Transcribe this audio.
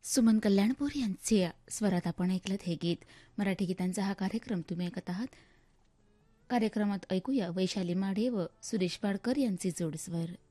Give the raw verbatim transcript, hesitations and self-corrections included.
सुमन कल्याणपूर यांचे स्वरात आपण ऐकलं हे गीत. मराठी गीतांचा हा कार्यक्रम तुम्ही ऐकत आहात. कार्यक्रमात ऐकूया वैशाली माढे व सुरेश पाडकर यांचे जोडस्वर.